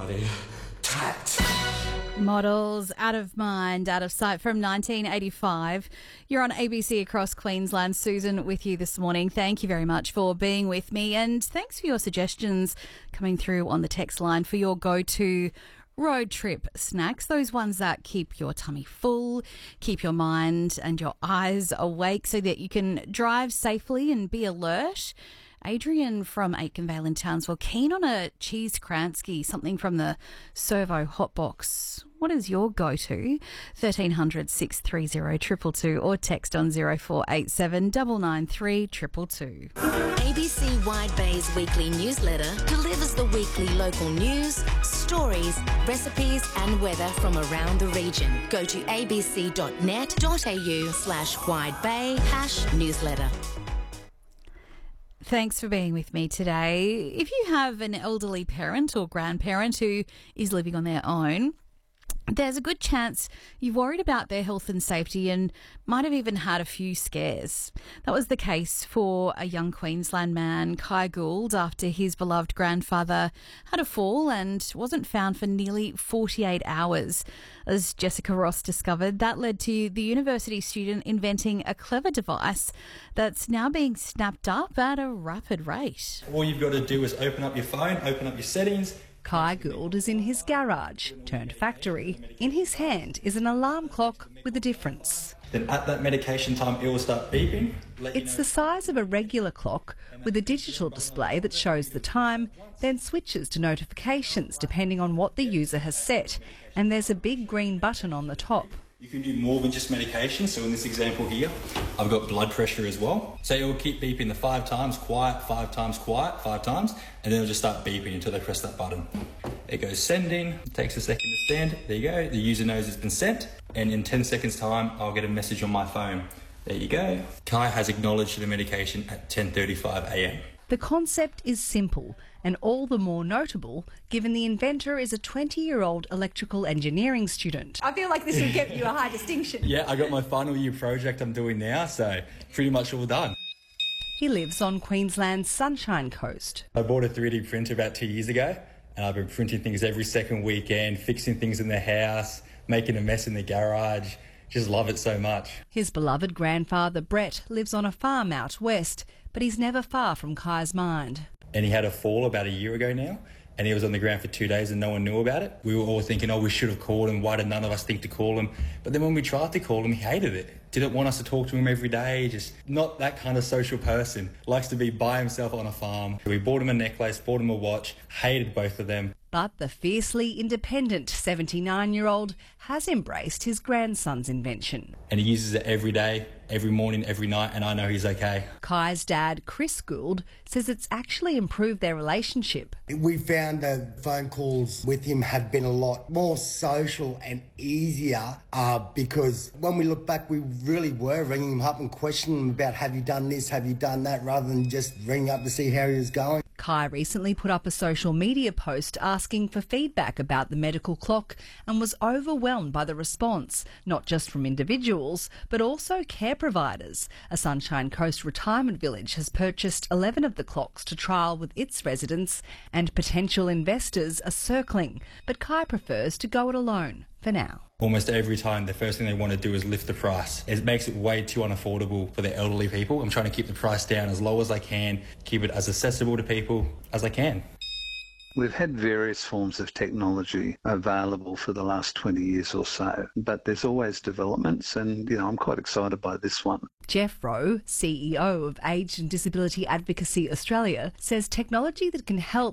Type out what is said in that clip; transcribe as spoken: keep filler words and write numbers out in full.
bloody tight. Models, Out of Mind, Out of Sight from nineteen eighty-five. You're on A B C across Queensland. Susan with you this morning. Thank you very much for being with me, and thanks for your suggestions coming through on the text line for your go-to road trip snacks, those ones that keep your tummy full, keep your mind and your eyes awake so that you can drive safely and be alert. Adrian from Aikenvale in Townsville, keen on a cheese Kransky, something from the Servo hotbox. What is your go-to? thirteen hundred, six three zero, two two two or text on zero four eight seven, nine nine three, two two two. A B C Wide Bay's weekly newsletter delivers the weekly local news, stories, recipes and weather from around the region. Go to abc.net.au slash widebay hash newsletter. Thanks for being with me today. If you have an elderly parent or grandparent who is living on their own, there's a good chance you've worried about their health and safety and might have even had a few scares. That was the case for a young Queensland man, Kai Gould, after his beloved grandfather had a fall and wasn't found for nearly forty-eight hours. As Jessica Ross discovered, that led to the university student inventing a clever device that's now being snapped up at a rapid rate. All you've got to do is open up your phone, open up your settings. Kai Gould is in his garage, turned factory. In his hand is an alarm clock with a difference. Then at that medication time, it will start beeping. It's the size of a regular clock with a digital display that shows the time, then switches to notifications depending on what the user has set. And there's a big green button on the top. You can do more than just medication. So in this example here, I've got blood pressure as well. So it will keep beeping the five times quiet, five times quiet, five times, and then it'll just start beeping until they press that button. It goes sending, it takes a second to send. There you go. The user knows it's been sent, and in ten seconds time, I'll get a message on my phone. There you go. Kai has acknowledged the medication at ten thirty-five a m. The concept is simple and all the more notable given the inventor is a twenty-year-old electrical engineering student. I feel like this will get you a high distinction. Yeah, I got my final year project I'm doing now, so pretty much all done. He lives on Queensland's Sunshine Coast. I bought a three D printer about two years ago, and I've been printing things every second weekend, fixing things in the house, making a mess in the garage. Just love it so much. His beloved grandfather, Brett, lives on a farm out west, but he's never far from Kai's mind. And he had a fall about a year ago now, and he was on the ground for two days and no one knew about it. We were all thinking, oh, we should have called him. Why did none of us think to call him? But then when we tried to call him, he hated it. Didn't want us to talk to him every day. Just not that kind of social person. Likes to be by himself on a farm. We bought him a necklace, bought him a watch, hated both of them. But the fiercely independent seventy-nine-year-old has embraced his grandson's invention. And he uses it every day, every morning, every night, and I know he's okay. Kai's dad, Chris Gould, says it's actually improved their relationship. We found the phone calls with him have been a lot more social and easier uh, because when we look back, we really were ringing him up and questioning him about have you done this, have you done that, rather than just ringing up to see how he was going. Kai recently put up a social media post asking for feedback about the medical clock and was overwhelmed by the response, not just from individuals, but also care providers. A Sunshine Coast retirement village has purchased eleven of the clocks to trial with its residents, and potential investors are circling. But Kai prefers to go it alone for now. Almost every time, the first thing they want to do is lift the price. It makes it way too unaffordable for the elderly people. I'm trying to keep the price down as low as I can, keep it as accessible to people as I can. We've had various forms of technology available for the last twenty years or so, but there's always developments and, you know, I'm quite excited by this one. Jeff Rowe, C E O of Age and Disability Advocacy Australia, says technology that can help